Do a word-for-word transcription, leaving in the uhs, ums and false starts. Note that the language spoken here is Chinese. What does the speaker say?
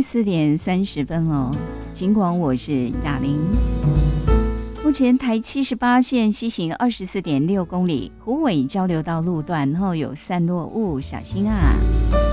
四点三十分哦，尽管我是雅玲。目前台七十八线西行二十四点六公里，虎尾交流道路段后有散落物，小心啊！